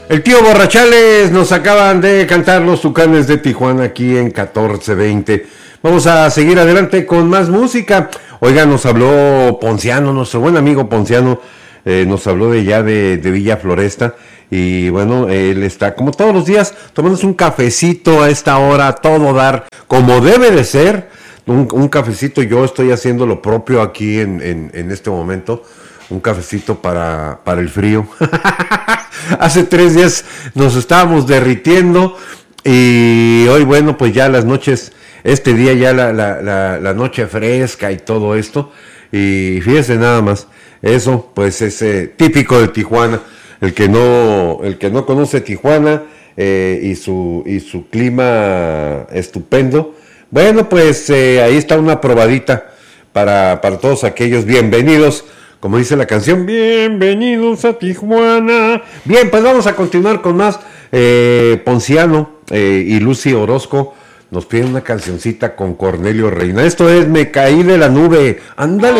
El tío Borrachales nos acaban de cantar los Tucanes de Tijuana aquí en 1420. Vamos a seguir adelante con más música. Oiga, nos habló Ponciano, nuestro buen amigo Ponciano, nos habló de Villa Floresta. Y bueno, él está como todos los días tomándose un cafecito a esta hora, a todo dar, como debe de ser. Un cafecito, yo estoy haciendo lo propio aquí en este momento. Un cafecito para el frío. Hace 3 días nos estábamos derritiendo y hoy, bueno, pues ya las noches, este día ya la noche fresca y todo esto. Y fíjese nada más, eso pues es típico de Tijuana. El que no conoce Tijuana y su clima estupendo, bueno, pues ahí está una probadita para todos aquellos bienvenidos. Como dice la canción, bienvenidos a Tijuana. Bien, pues vamos a continuar con más. Ponciano y Lucy Orozco nos piden una cancioncita con Cornelio Reina. Esto es Me caí de la nube. Ándale.